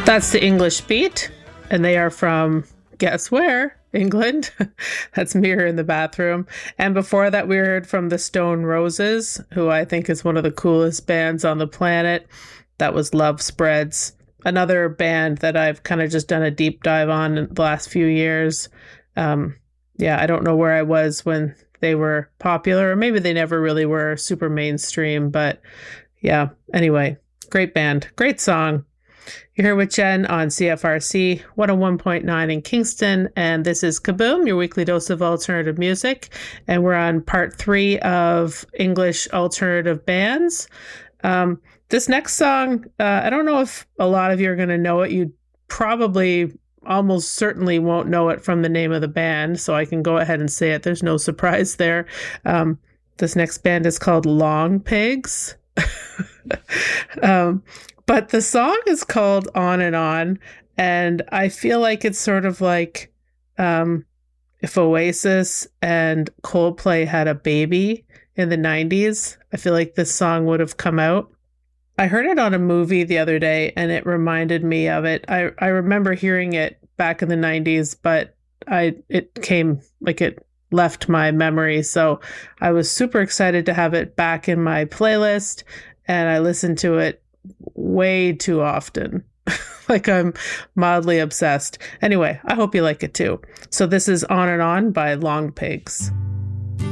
That's the English Beat, and they are from, guess where? England. That's Mirror in the Bathroom. And before that, we heard from the Stone Roses, who I think is one of the coolest bands on the planet. That was Love Spreads, another band that I've kind of just done a deep dive on in the last few years. Yeah, I don't know where I was when they were popular, or maybe they never really were super mainstream, but yeah, anyway, great band, great song. You're here with Jen on CFRC 101.9 in Kingston, and this is Kaboom, your weekly dose of alternative music. And we're on part 3 of English alternative bands. This next song, I don't know if a lot of you are going to know it. You probably almost certainly won't know it from the name of the band, so I can go ahead and say it. There's no surprise there. This next band is called Long Pigs. But the song is called On and On, and I feel like it's sort of like if Oasis and Coldplay had a baby in the 90s. I feel like this song would have come out. I heard it on a movie the other day, and it reminded me of it. I remember hearing it back in the 90s, but it left my memory. So I was super excited to have it back in my playlist, and I listened to it way too often. Like I'm mildly obsessed. Anyway, I hope you like it too. So this is On and On by Long Pigs.